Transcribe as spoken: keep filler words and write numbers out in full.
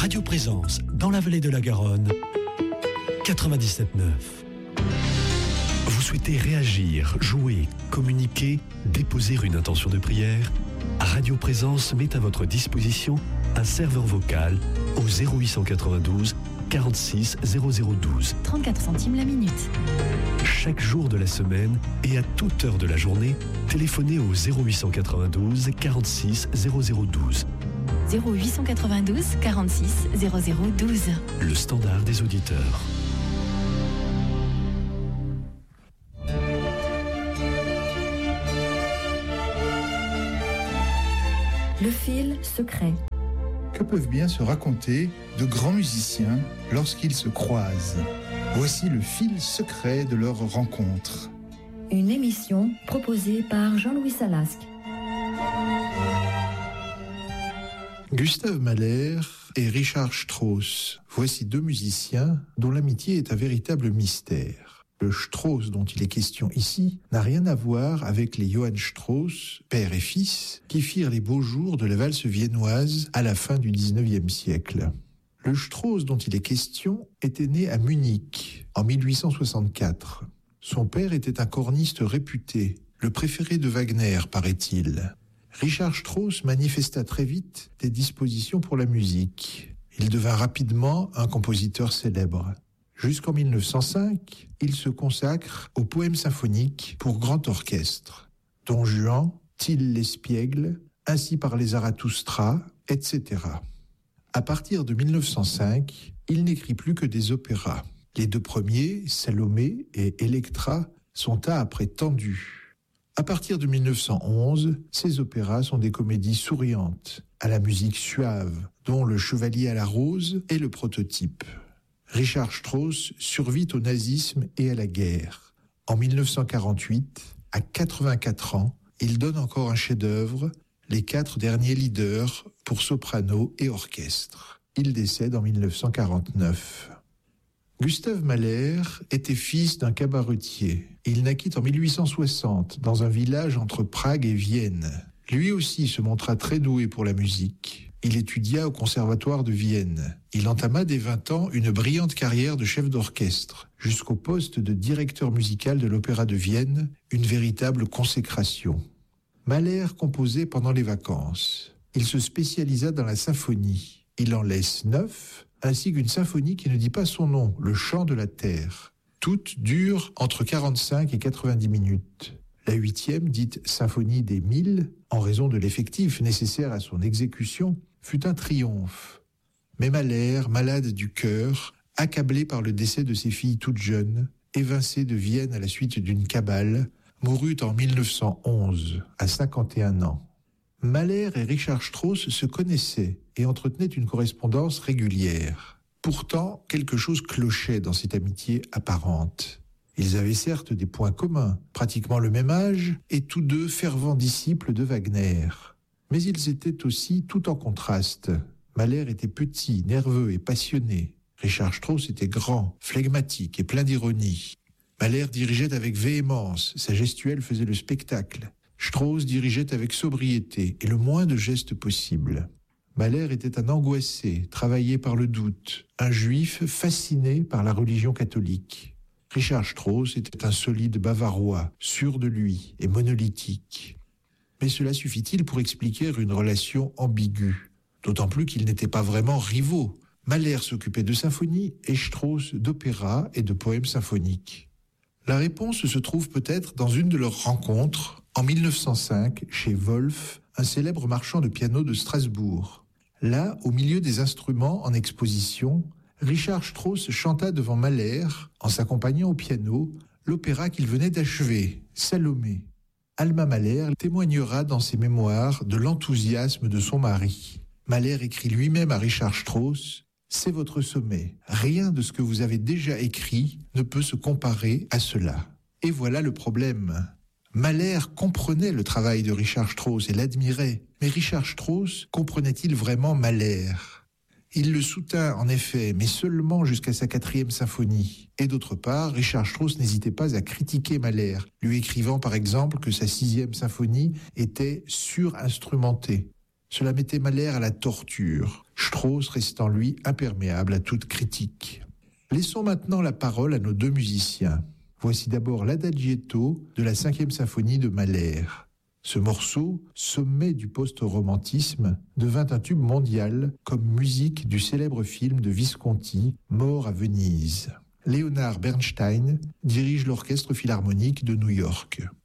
Radio Présence, dans la vallée de la Garonne, quatre-vingt-dix-sept neuf. Vous souhaitez réagir, jouer, communiquer, déposer une intention de prière? Radio Présence met à votre disposition un serveur vocal au zéro huit cent quatre-vingt-douze quarante-six zéro zéro douze. trente-quatre centimes la minute. Chaque jour de la semaine et à toute heure de la journée, téléphonez au zéro huit cent quatre-vingt-douze quarante-six zéro zéro douze. zéro huit cent quatre-vingt-douze quarante-six zéro zéro douze. Le standard des auditeurs. Le fil secret. Que peuvent bien se raconter de grands musiciens lorsqu'ils se croisent? Voici le fil secret de leur rencontre. Une émission proposée par Jean-Louis Salasque. Gustav Mahler et Richard Strauss, voici deux musiciens dont l'amitié est un véritable mystère. Le Strauss dont il est question ici n'a rien à voir avec les Johann Strauss, père et fils, qui firent les beaux jours de la valse viennoise à la fin du dix-neuvième siècle. Le Strauss dont il est question était né à Munich en mille huit cent soixante-quatre. Son père était un corniste réputé, le préféré de Wagner, paraît-il. Richard Strauss manifesta très vite des dispositions pour la musique. Il devint rapidement un compositeur célèbre. Jusqu'en mille neuf cent cinq, il se consacre aux poèmes symphoniques pour grand orchestre. Don Juan, Till l'Espiègle, Ainsi parlait Zarathustra, et cetera. À partir de mille neuf cent cinq, il n'écrit plus que des opéras. Les deux premiers, Salomé et Electra, sont à après tendus. À partir de mille neuf cent onze, ces opéras sont des comédies souriantes, à la musique suave, dont Le Chevalier à la Rose est le prototype. Richard Strauss survit au nazisme et à la guerre. En mille neuf cent quarante-huit, à quatre-vingt-quatre ans, il donne encore un chef-d'œuvre, Les quatre derniers leaders pour soprano et orchestre. Il décède en mille neuf cent quarante-neuf. Gustav Mahler était fils d'un cabaretier. Il naquit en mille huit cent soixante dans un village entre Prague et Vienne. Lui aussi se montra très doué pour la musique. Il étudia au conservatoire de Vienne. Il entama dès vingt ans une brillante carrière de chef d'orchestre, jusqu'au poste de directeur musical de l'Opéra de Vienne, une véritable consécration. Mahler composait pendant les vacances. Il se spécialisa dans la symphonie. Il en laisse neuf, ainsi qu'une symphonie qui ne dit pas son nom, le Chant de la Terre. Toutes durent entre quarante-cinq et quatre-vingt-dix minutes. La huitième, dite Symphonie des Mille, en raison de l'effectif nécessaire à son exécution, fut un triomphe. Mais Mahler, malade du cœur, accablé par le décès de ses filles toutes jeunes, évincé de Vienne à la suite d'une cabale, mourut en mille neuf cent onze, à cinquante et un ans. Mahler et Richard Strauss se connaissaient et entretenaient une correspondance régulière. Pourtant, quelque chose clochait dans cette amitié apparente. Ils avaient certes des points communs, pratiquement le même âge, et tous deux fervents disciples de Wagner. Mais ils étaient aussi tout en contraste. Mahler était petit, nerveux et passionné. Richard Strauss était grand, flegmatique et plein d'ironie. Mahler dirigeait avec véhémence, sa gestuelle faisait le spectacle. Strauss dirigeait avec sobriété et le moins de gestes possible. Mahler était un angoissé, travaillé par le doute, un juif fasciné par la religion catholique. Richard Strauss était un solide bavarois, sûr de lui et monolithique. Mais cela suffit-il pour expliquer une relation ambiguë, d'autant plus qu'ils n'étaient pas vraiment rivaux. Mahler s'occupait de symphonie et Strauss d'opéra et de poèmes symphoniques. La réponse se trouve peut-être dans une de leurs rencontres, en mille neuf cent cinq, chez Wolf, un célèbre marchand de piano de Strasbourg. Là, au milieu des instruments en exposition, Richard Strauss chanta devant Mahler, en s'accompagnant au piano, l'opéra qu'il venait d'achever, Salomé. Alma Mahler témoignera dans ses mémoires de l'enthousiasme de son mari. Mahler écrit lui-même à Richard Strauss « C'est votre sommet. Rien de ce que vous avez déjà écrit ne peut se comparer à cela. » Et voilà le problème. Mahler comprenait le travail de Richard Strauss et l'admirait. Mais Richard Strauss comprenait-il vraiment Mahler ? Il le soutint en effet, mais seulement jusqu'à sa quatrième symphonie. Et d'autre part, Richard Strauss n'hésitait pas à critiquer Mahler, lui écrivant par exemple que sa sixième symphonie était surinstrumentée. Cela mettait Mahler à la torture, Strauss restant lui imperméable à toute critique. Laissons maintenant la parole à nos deux musiciens. Voici d'abord l'Adagietto de la cinquième symphonie de Mahler. Ce morceau, sommet du post-romantisme, devint un tube mondial comme musique du célèbre film de Visconti, Mort à Venise. Leonard Bernstein dirige l'Orchestre philharmonique de New York.